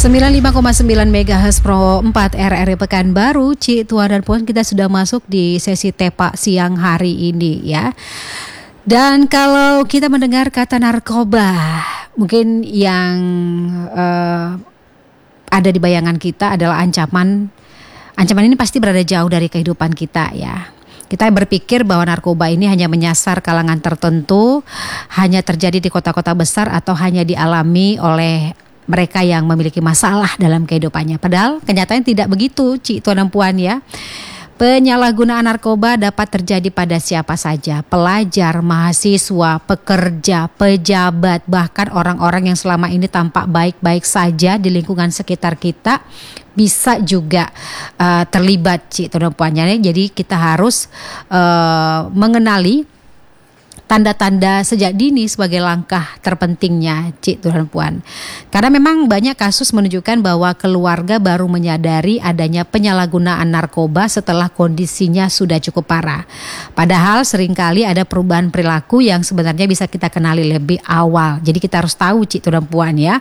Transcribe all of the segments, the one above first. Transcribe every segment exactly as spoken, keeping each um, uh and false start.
sembilan puluh lima koma sembilan megahertz Pro empat R R I Pekanbaru, Ci, Tuan dan Puan, kita sudah masuk di sesi tepak siang hari ini ya. Dan kalau kita mendengar kata narkoba, mungkin yang uh, ada di bayangan kita adalah ancaman. Ancaman ini pasti berada jauh dari kehidupan kita ya. Kita berpikir bahwa narkoba ini hanya menyasar kalangan tertentu, hanya terjadi di kota-kota besar atau hanya dialami oleh mereka yang memiliki masalah dalam kehidupannya. Padahal kenyataannya tidak begitu, Ci, Tuan dan Puan ya. Penyalahgunaan narkoba dapat terjadi pada siapa saja, pelajar, mahasiswa, pekerja, pejabat, bahkan orang-orang yang selama ini tampak baik-baik saja di lingkungan sekitar kita bisa juga uh, terlibat, Ci, Tuan dan Puan. Jadi kita harus uh, mengenali tanda-tanda sejak dini sebagai langkah terpentingnya, Cik, Tuan dan Puan. Karena memang banyak kasus menunjukkan bahwa keluarga baru menyadari adanya penyalahgunaan narkoba setelah kondisinya sudah cukup parah. Padahal seringkali ada perubahan perilaku yang sebenarnya bisa kita kenali lebih awal. Jadi kita harus tahu, Cik, Tuan dan Puan ya.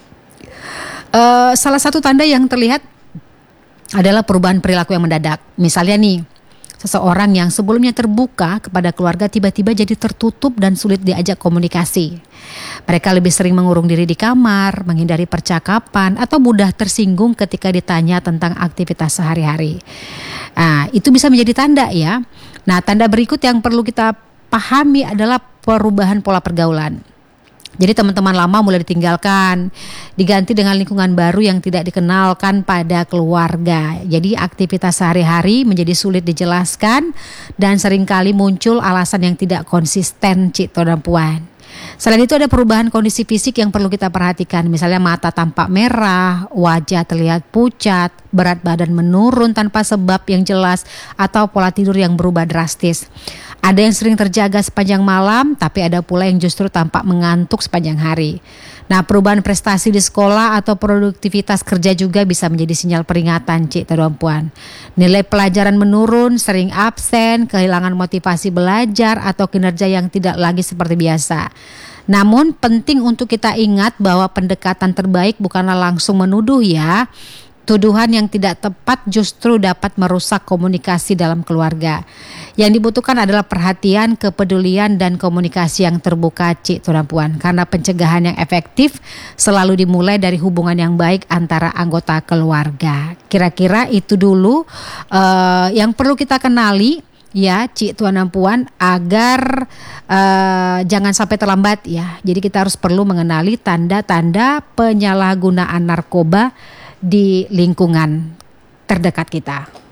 Uh, salah satu tanda yang terlihat adalah perubahan perilaku yang mendadak. Misalnya nih, seseorang yang sebelumnya terbuka kepada keluarga tiba-tiba jadi tertutup dan sulit diajak komunikasi. Mereka lebih sering mengurung diri di kamar, menghindari percakapan, atau mudah tersinggung ketika ditanya tentang aktivitas sehari-hari. Nah, itu bisa menjadi tanda ya. Nah, tanda berikut yang perlu kita pahami adalah perubahan pola pergaulan. Jadi teman-teman lama mulai ditinggalkan, diganti dengan lingkungan baru yang tidak dikenalkan pada keluarga. Jadi aktivitas sehari-hari menjadi sulit dijelaskan dan seringkali muncul alasan yang tidak konsisten, Cik, Tuan dan Puan. Selain itu ada perubahan kondisi fisik yang perlu kita perhatikan. Misalnya mata tampak merah, wajah terlihat pucat, berat badan menurun tanpa sebab yang jelas, atau pola tidur yang berubah drastis. Ada yang sering terjaga sepanjang malam, tapi ada pula yang justru tampak mengantuk sepanjang hari. Nah, perubahan prestasi di sekolah atau produktivitas kerja juga bisa menjadi sinyal peringatan, Cik, Tuan dan Puan. Nilai pelajaran menurun, sering absen, kehilangan motivasi belajar, atau kinerja yang tidak lagi seperti biasa. Namun penting untuk kita ingat bahwa pendekatan terbaik bukanlah langsung menuduh ya. Tuduhan yang tidak tepat justru dapat merusak komunikasi dalam keluarga. Yang dibutuhkan adalah perhatian, kepedulian, dan komunikasi yang terbuka, Cik, Tuan dan Puan. Karena pencegahan yang efektif selalu dimulai dari hubungan yang baik antara anggota keluarga. Kira-kira itu dulu uh, yang perlu kita kenali ya, Cik, Tuan dan Puan, agar uh, jangan sampai terlambat ya. Jadi kita harus perlu mengenali tanda-tanda penyalahgunaan narkoba di lingkungan terdekat kita.